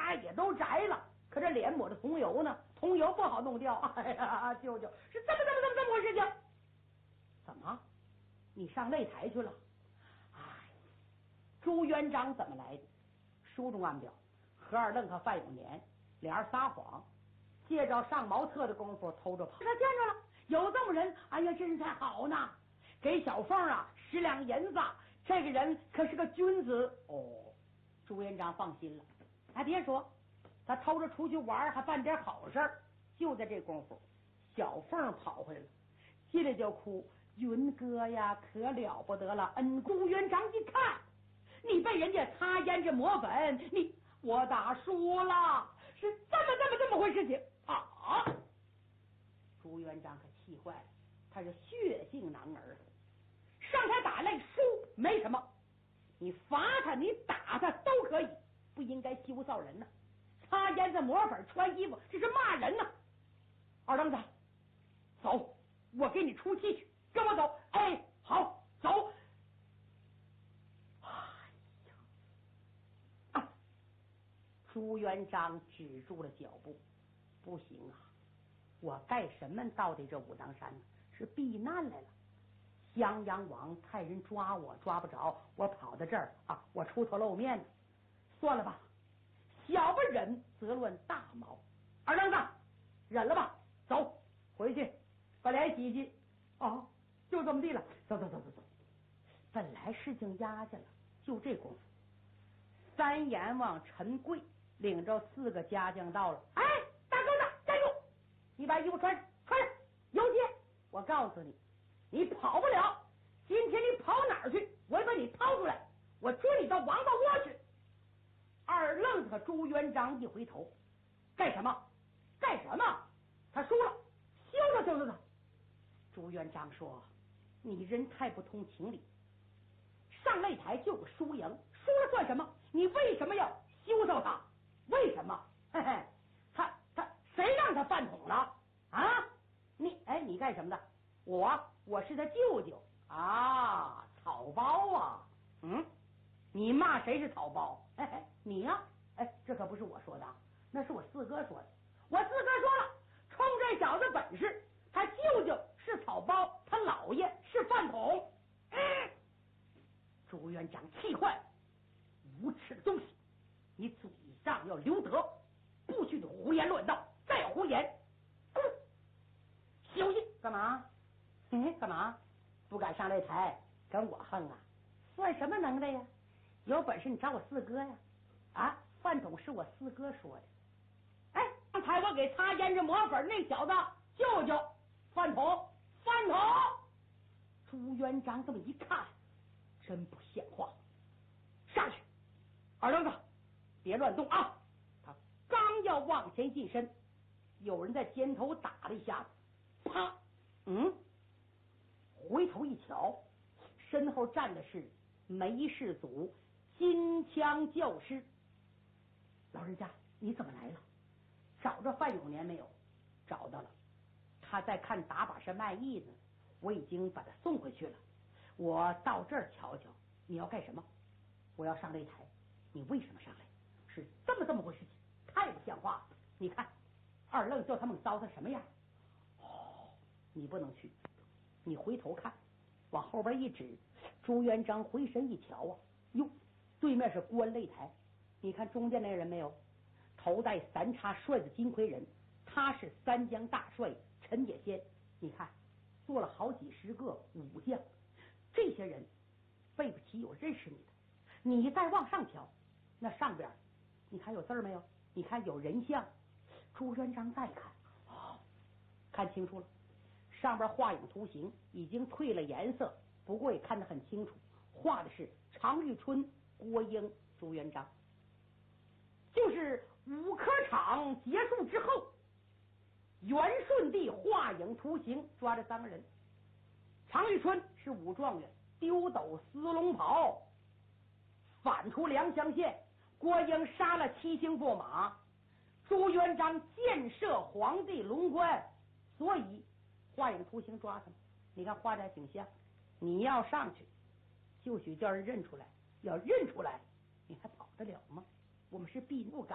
牙也都摘了，可这脸抹着桐油呢，桐油不好弄掉。哎呀，舅舅是这么回事情？怎么？你上擂台去了？哎，朱元璋怎么来的？书中暗表，何二愣和范永年俩人撒谎，借着上茅厕的功夫偷着跑。他见着了，有这么人，哎呀，真是太好呢！给小凤啊10两银子，这个人可是个君子哦。朱元璋放心了，还别说，他偷着出去玩，还办点好事儿。就在这功夫，小凤跑回来了，进来就哭：“云哥呀，可了不得了！”朱元璋一看，你被人家擦胭脂抹粉，我打输了，是这么回事情啊！朱元璋可气坏了，他是血性男儿，上台打擂输没什么，你罚他，你打他都可以，不应该羞臊人呢。擦胭脂抹粉穿衣服，这是骂人呢。二愣子，走，我给你出气去，跟我走。哎，好，走。朱元璋止住了脚步，不行啊，我干什么到底这武当山呢？是避难来了。襄阳王派人抓我，抓不着，我跑到这儿啊，我出头露面呢。算了吧，小不忍则乱大谋。二愣子，忍了吧，走回去把脸洗洗。哦，就这么地了，走。本来事情压下了，就这功夫，三阎王陈贵领着4个家将到了。哎，大狗子，站住！你把衣服穿上，有劲！我告诉你，你跑不了。今天你跑哪儿去？我把你掏出来，我追你到王八窝去。二愣子和朱元璋一回头，干什么？他输了，休了。朱元璋说：“你人太不通情理，上擂台就有输赢，输了算什么？你为什么要羞臊他？为什么？嘿嘿，他谁让他饭桶了啊？你干什么的？我是他舅舅啊，草包啊。你骂谁是草包？你呀，这可不是我说的，那是我四哥说的。我四哥说了，冲这小子本事，他舅舅是草包，他姥爷是饭桶。朱元璋气坏了，无耻的东西，你嘴上要留德，不许你胡言乱道，再胡言，休息干嘛？干嘛？不敢上擂台跟我横啊？算什么能耐呀？有本事你找我四哥呀！啊，饭桶是我四哥说的。刚才我给擦胭脂抹粉那小子舅舅饭桶。朱元璋这么一看，真不像话，上去！二愣子，别乱动啊！他刚要往前近身，有人在肩头打了一下子，啪！回头一瞧，身后站的是梅世祖金枪教师。老人家，你怎么来了？找着范永年没有？找到了，他在看打把式卖艺呢，我已经把他送回去了。我到这儿瞧瞧，你要干什么？我要上擂台。你为什么上来？是这么回事情，太不像话了。你看二愣叫他们糟蹋什么样？你不能去，你回头看，往后边一指。朱元璋回身一瞧啊，哟，对面是观擂台，你看中间那人没有？头戴3叉帅的金盔人，他是3江大帅陈野先。你看做了好几10个武将，这些人背不起有认识你的。你再往上瞧，那上边你看有字没有？你看有人像。朱元璋再看，看清楚了，上边画影图形已经褪了颜色，不过也看得很清楚，画的是常遇春、郭英、朱元璋。就是武科场结束之后，元顺帝画影图形抓着3个人。常遇春是武状元，丢斗撕龙袍，反出梁乡县。郭英杀了7星驸马，朱元璋建设皇帝龙冠，所以画影图形抓他们。你看画的还挺像。你要上去，就许叫人认出来，要认出来，你还跑得了吗？我们是避不敢